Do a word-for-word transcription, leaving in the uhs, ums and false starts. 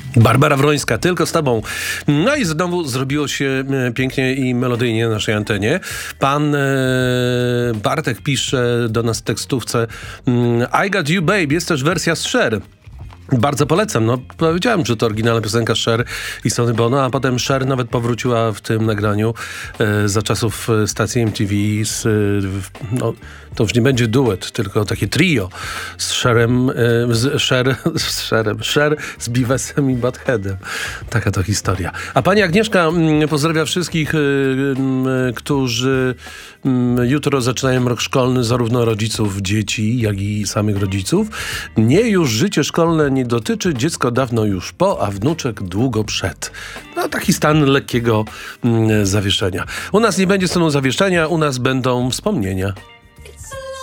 Barbara Wrońska, tylko z tobą. No i znowu zrobiło się pięknie i melodyjnie na naszej antenie. Pan e, Bartek pisze do nas w tekstówce I Got You Babe, jest też wersja z Cher. Bardzo polecam. No, powiedziałem, że to oryginalna piosenka Cher i Sonny Bono, a potem Cher nawet powróciła w tym nagraniu e, za czasów stacji M T V. Z, e, no, to już nie będzie duet, tylko takie trio z Cherem, e, z Cher, z Cherem, Cher z Beavisem i Buttheadem. Taka to historia. A pani Agnieszka m, pozdrawia wszystkich, e, m, którzy m, jutro zaczynają rok szkolny, zarówno rodziców dzieci, jak i samych rodziców. Nie już życie szkolne nie dotyczy, dziecko dawno już po, a wnuczek długo przed. No taki stan lekkiego mm, zawieszenia. U nas nie będzie stanu zawieszenia, u nas będą wspomnienia.